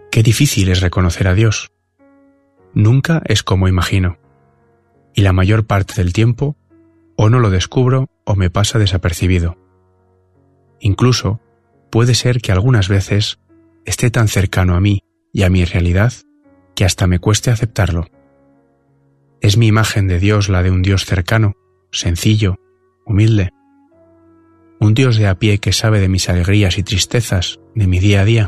Qué difícil es reconocer a Dios. Nunca es como imagino. Y la mayor parte del tiempo, o no lo descubro o me pasa desapercibido. Incluso, puede ser que algunas veces esté tan cercano a mí y a mi realidad que hasta me cueste aceptarlo. ¿Es mi imagen de Dios la de un Dios cercano, sencillo, humilde? ¿Un Dios de a pie que sabe de mis alegrías y tristezas, de mi día a día?